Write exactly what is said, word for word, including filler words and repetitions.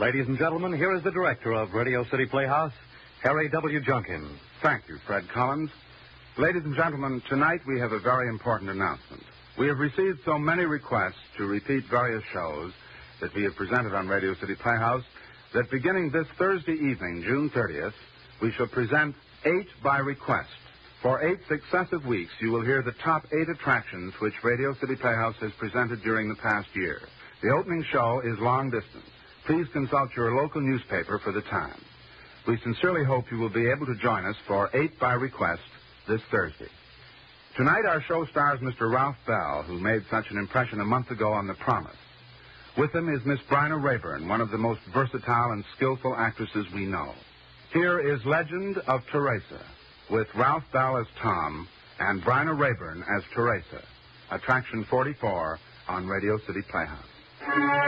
Ladies and gentlemen, here is the director of Radio City Playhouse, Harry W. Junkin. Thank you, Fred Collins. Ladies and gentlemen, tonight we have a very important announcement. We have received so many requests to repeat various shows that we have presented on Radio City Playhouse that beginning this Thursday evening, June thirtieth, we shall present Eight by Request. For eight successive weeks, you will hear the top eight attractions which Radio City Playhouse has presented during the past year. The opening show is long distance. Please consult your local newspaper for the time. We sincerely hope you will be able to join us for Eight by Request this Thursday. Tonight, our show stars Mister Ralph Bell, who made such an impression a month ago on The Promise. With him is Miss Bryna Rayburn, one of the most versatile and skillful actresses we know. Here is Legend of Teresa, with Ralph Bell as Tom and Bryna Rayburn as Teresa. Attraction forty-four on Radio City Playhouse.